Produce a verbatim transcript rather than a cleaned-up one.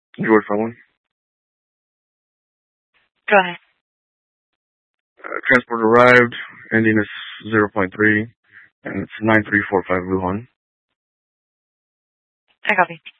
George Fallon. Go ahead. Uh, transport arrived, ending is zero point three, and it's nine three four five Wuhan. I copy.